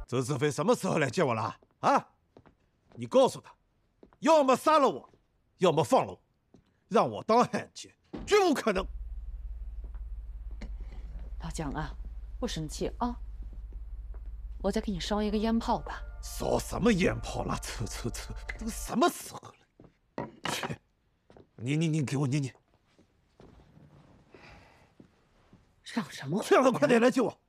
周子飞什么时候来见我了？啊！你告诉他，要么杀了我，要么放了我，让我当汉奸，绝无可能。 老蒋啊，不生气啊，我再给你烧一个烟炮吧。 烧什么烟炮了？抽，都什么时候了？去，你给我你。 让什么？ 让他快点来救我！